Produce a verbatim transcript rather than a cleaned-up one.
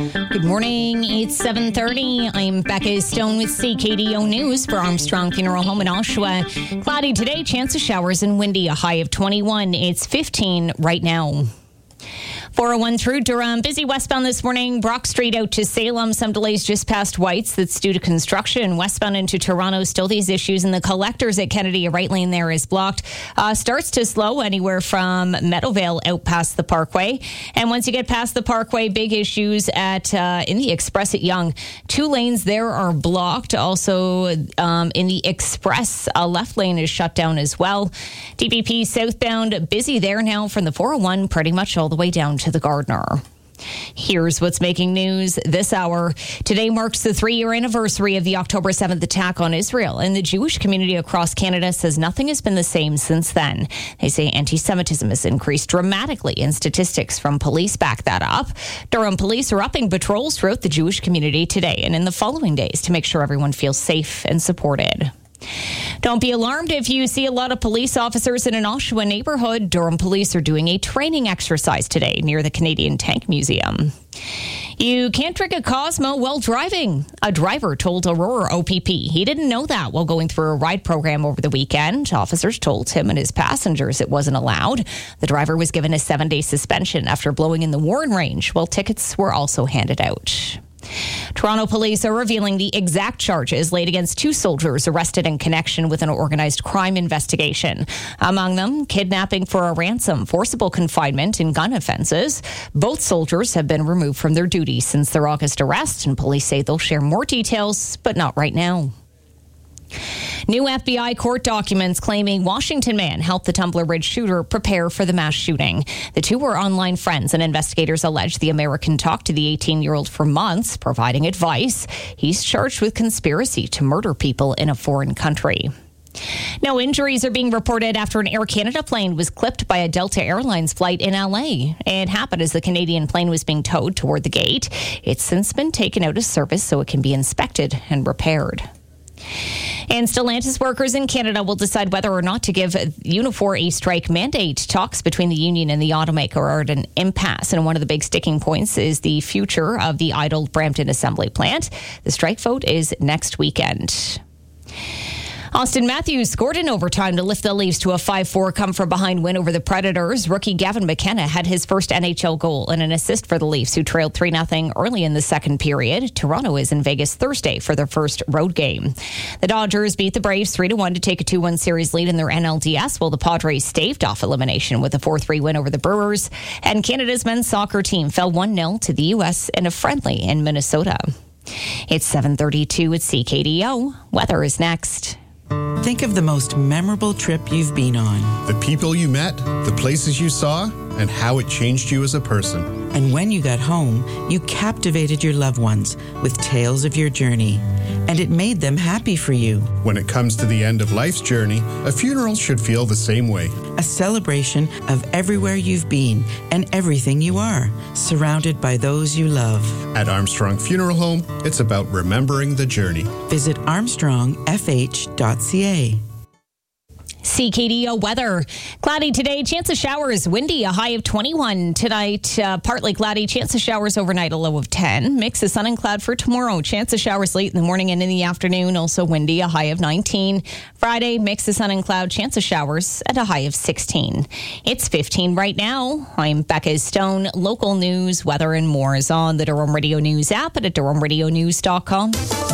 Good morning. It's seven thirty. I'm Becca Stone with C K D O News for Armstrong Funeral Home in Oshawa. Cloudy today, chance of showers and windy, a high of twenty-one. It's fifteen right now. four oh one through Durham. Busy westbound this morning. Brock Street out to Salem. Some delays just past Whites. That's due to construction. Westbound into Toronto. Still these issues. And the collectors at Kennedy, a right lane there is blocked. Uh, starts to slow anywhere from Meadowvale out past the Parkway. And once you get past the Parkway, big issues at uh, in the Express at Yonge. Two lanes there are blocked. Also um, in the Express, a left lane is shut down as well. D V P southbound, busy there now from the four oh one pretty much all the way down to the Gardner. Here's what's making news this hour. Today marks the three-year anniversary of the October seventh attack on Israel, and the Jewish community across Canada says nothing has been the same since then. They say anti-Semitism has increased dramatically, and statistics from police back that up. Durham police are upping patrols throughout the Jewish community today and in the following days to make sure everyone feels safe and supported. Don't be alarmed if you see a lot of police officers in an Oshawa neighborhood. Durham police are doing a training exercise today near the Canadian Tank Museum. You can't drink a Cosmo while driving. A driver told Aurora O P P he didn't know that while going through a ride program over the weekend. Officers told him and his passengers it wasn't allowed. The driver was given a seven-day suspension after blowing in the Warren range, while tickets were also handed out. Toronto police are revealing the exact charges laid against two soldiers arrested in connection with an organized crime investigation. Among them, kidnapping for a ransom, forcible confinement, and gun offenses. Both soldiers have been removed from their duties since their August arrest, and police say they'll share more details, but not right now. New F B I court documents claiming Washington man helped the Tumbler Ridge shooter prepare for the mass shooting. The two were online friends, and investigators allege the American talked to the eighteen-year-old for months, providing advice. He's charged with conspiracy to murder people in a foreign country. No injuries are being reported after an Air Canada plane was clipped by a Delta Airlines flight in L A. It happened as the Canadian plane was being towed toward the gate. It's since been taken out of service so it can be inspected and repaired. And Stellantis workers in Canada will decide whether or not to give Unifor a strike mandate. Talks between the union and the automaker are at an impasse, and one of the big sticking points is the future of the idled Brampton assembly plant. The strike vote is next weekend. Austin Matthews scored in overtime to lift the Leafs to a five four come-from-behind win over the Predators. Rookie Gavin McKenna had his first N H L goal and an assist for the Leafs, who trailed three nothing early in the second period. Toronto is in Vegas Thursday for their first road game. The Dodgers beat the Braves three to one to take a two one series lead in their N L D S, while the Padres staved off elimination with a four three win over the Brewers. And Canada's men's soccer team fell one nil to the U S in a friendly in Minnesota. It's seven thirty-two at C K D O. Weather is next. Think of the most memorable trip you've been on. The people you met, the places you saw, and how it changed you as a person. And when you got home, you captivated your loved ones with tales of your journey. And it made them happy for you. When it comes to the end of life's journey, a funeral should feel the same way. A celebration of everywhere you've been and everything you are, surrounded by those you love. At Armstrong Funeral Home, it's about remembering the journey. Visit armstrong f h dot c a. C K D O weather. Cloudy today, chance of showers, windy, a high of twenty-one. Tonight, uh, partly cloudy, chance of showers overnight, a low of ten. Mix of sun and cloud for tomorrow. Chance of showers late in the morning and in the afternoon, also windy, a high of nineteen. Friday, mix of sun and cloud, chance of showers at a high of sixteen. It's fifteen right now. I'm Becca Stone. Local news, weather, and more is on the Durham Radio News app and at durham radio news dot com.